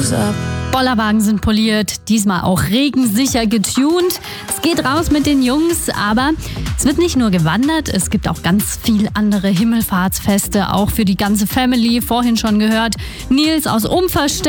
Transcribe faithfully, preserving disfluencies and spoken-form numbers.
Bollerwagen sind poliert, diesmal auch regensicher getuned. Es geht raus mit den Jungs, aber es wird nicht nur gewandert, es gibt auch ganz viel andere Himmelfahrtsfeste, auch für die ganze Family. Vorhin schon gehört, Nils aus Umverstetten